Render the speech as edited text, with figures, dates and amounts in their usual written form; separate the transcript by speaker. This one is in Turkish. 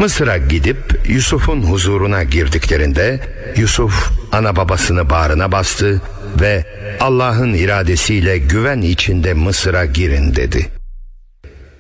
Speaker 1: Mısır'a gidip Yusuf'un huzuruna girdiklerinde Yusuf ana babasını bağrına bastı ve Allah'ın iradesiyle güven içinde Mısır'a girin dedi.